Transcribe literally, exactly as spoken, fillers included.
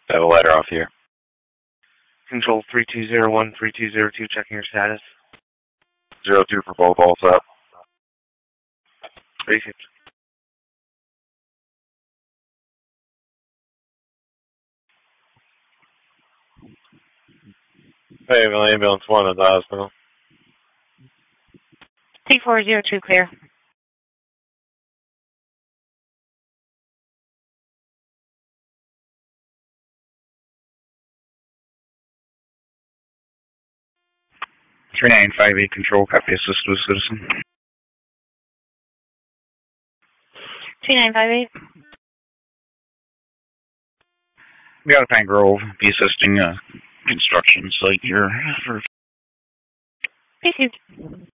I have a letter off here. Control three two zero one, three two zero two, checking your status. Zero two for both, all set. Basic. Hey, ambulance one at the hospital. T four zero two clear. three nine five eight control, copy, assist with citizen. two nine five eight. We got a Pine Grove, be assisting uh, construction site here for P two.